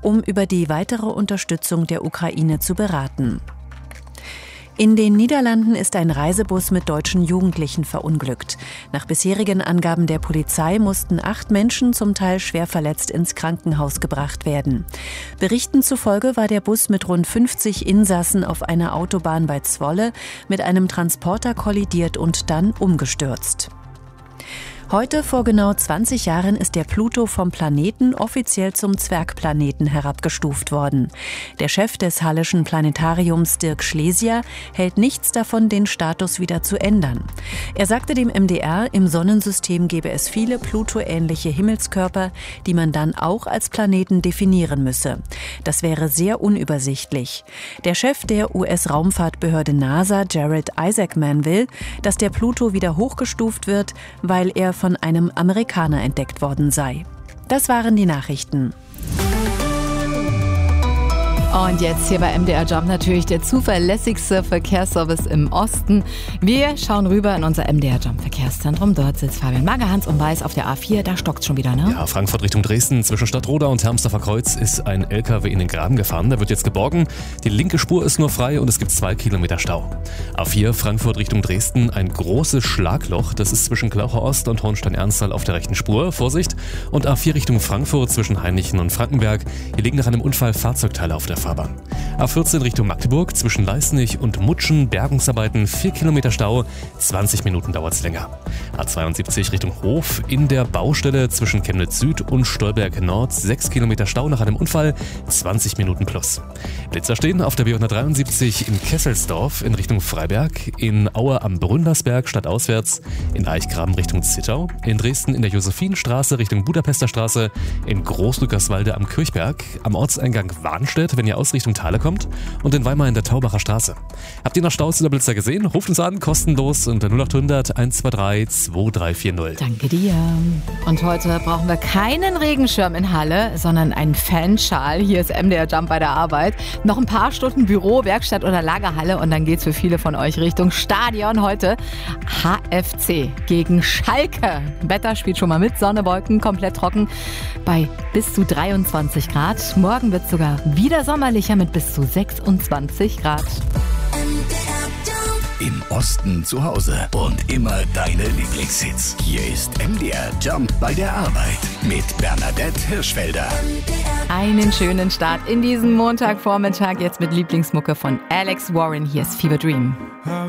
um über die weitere Unterstützung der Ukraine zu beraten. In den Niederlanden ist ein Reisebus mit deutschen Jugendlichen verunglückt. Nach bisherigen Angaben der Polizei mussten 8 Menschen zum Teil schwer verletzt ins Krankenhaus gebracht werden. Berichten zufolge war der Bus mit rund 50 Insassen auf einer Autobahn bei Zwolle mit einem Transporter kollidiert und dann umgestürzt. Heute vor genau 20 Jahren ist der Pluto vom Planeten offiziell zum Zwergplaneten herabgestuft worden. Der Chef des Halleschen Planetariums, Dirk Schlesier, hält nichts davon, den Status wieder zu ändern. Er sagte dem MDR, im Sonnensystem gebe es viele Pluto-ähnliche Himmelskörper, die man dann auch als Planeten definieren müsse. Das wäre sehr unübersichtlich. Der Chef der US-Raumfahrtbehörde NASA, Jared Isaacman, will, dass der Pluto wieder hochgestuft wird, weil er von einem Amerikaner entdeckt worden sei. Das waren die Nachrichten. Und jetzt hier bei MDR Jump natürlich der zuverlässigste Verkehrsservice im Osten. Wir schauen rüber in unser MDR Jump Verkehrszentrum. Dort sitzt Fabian Magerhans und weiß auf der A4, da stockt's schon wieder, ne? Ja, Frankfurt Richtung Dresden. Zwischen Stadtroda und Hermsdorfer Kreuz ist ein LKW in den Graben gefahren. Der wird jetzt geborgen. Die linke Spur ist nur frei und es gibt 2 Kilometer Stau. A4 Frankfurt Richtung Dresden. Ein großes Schlagloch. Das ist zwischen Klaucher Ost und Hohenstein-Ernsthal auf der rechten Spur. Vorsicht. Und A4 Richtung Frankfurt zwischen Hainichen und Frankenberg. Hier liegen nach einem Unfall Fahrzeugteile auf der Fahrbahn. A14 Richtung Magdeburg, zwischen Leißnich und Mutschen, Bergungsarbeiten, 4 Kilometer Stau, 20 Minuten dauert's länger. A72 Richtung Hof, in der Baustelle zwischen Chemnitz Süd und Stolberg Nord, 6 Kilometer Stau nach einem Unfall, 20 Minuten plus. Blitzer stehen auf der B173 in Kesselsdorf in Richtung Freiberg, in Aue am Bründersberg stadtauswärts, in Eichgraben Richtung Zittau, in Dresden in der Josephinstraße Richtung Budapester Straße, in Großlückerswalde am Kirchberg, am Ortseingang Warnstedt, wenn ihr aus Richtung Thale kommt, und in Weimar in der Taubacher Straße. Habt ihr noch Staus oder Blitzer gesehen? Ruft uns an, kostenlos unter 0800 123 2340. Danke dir. Und heute brauchen wir keinen Regenschirm in Halle, sondern einen Fanschal. Hier ist MDR Jump bei der Arbeit. Noch ein paar Stunden Büro, Werkstatt oder Lagerhalle und dann geht's für viele von euch Richtung Stadion. Heute HFC gegen Schalke. Wetter spielt schon mal mit, Sonne, Wolken, komplett trocken bei bis zu 23 Grad. Morgen wird sogar wieder sommerlicher mit bis zu 26 Grad. Im Osten zu Hause und immer deine Lieblingshits. Hier ist MDR Jump bei der Arbeit mit Bernadette Hirschfelder. Einen schönen Start in diesen Montagvormittag jetzt mit Lieblingsmucke von Alex Warren. Hier ist Fever Dream.